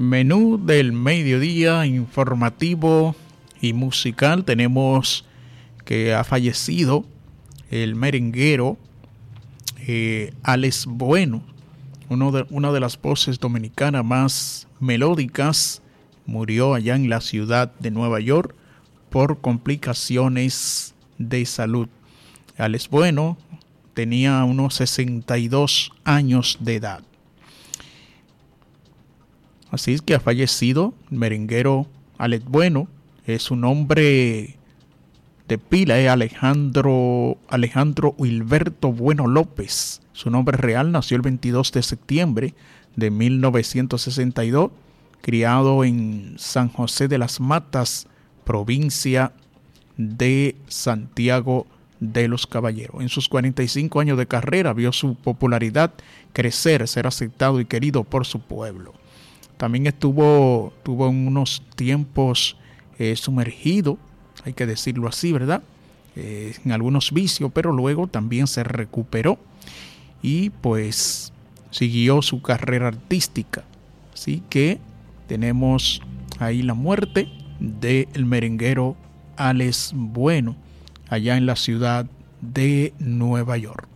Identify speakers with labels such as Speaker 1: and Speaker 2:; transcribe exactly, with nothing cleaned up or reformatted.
Speaker 1: Menú del mediodía, informativo y musical. Tenemos que ha fallecido el merenguero eh, Alex Bueno, uno de, una de las voces dominicanas más melódicas. Murió allá en la ciudad de Nueva York por complicaciones de salud. Alex Bueno tenía unos sesenta y dos años de edad. Así es que ha fallecido el merenguero Alex Bueno. Es un nombre de pila, es Alejandro, Alejandro Wilberto Bueno López. Su nombre real. Nació el veintidós de septiembre de mil novecientos sesenta y dos. Criado en San José de las Matas, provincia de Santiago de los Caballeros. En sus cuarenta y cinco años de carrera vio su popularidad crecer, ser aceptado y querido por su pueblo. También estuvo, tuvo unos tiempos eh, sumergido, hay que decirlo así, ¿verdad? Eh, en algunos vicios, pero luego también se recuperó y pues siguió su carrera artística. Así que tenemos ahí la muerte del merenguero Alex Bueno, allá en la ciudad de Nueva York.